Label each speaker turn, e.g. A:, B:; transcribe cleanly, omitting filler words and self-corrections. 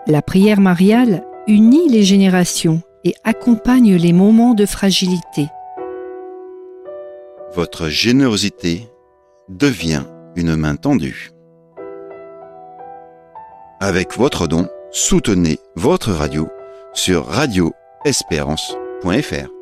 A: La prière mariale unit les générations et accompagne les moments de fragilité.
B: Votre générosité devient une main tendue. Avec votre don, soutenez votre radio sur radioespérance.fr.